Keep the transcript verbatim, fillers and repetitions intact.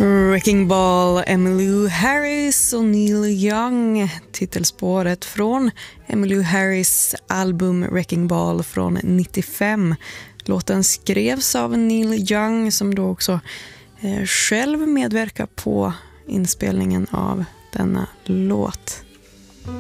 Wrecking Ball, Emmylou Harris och Neil Young, titelspåret från Emmylou Harris album Wrecking Ball från nittiofem. Låten skrevs av Neil Young som då också eh, själv medverkar på inspelningen av denna låt.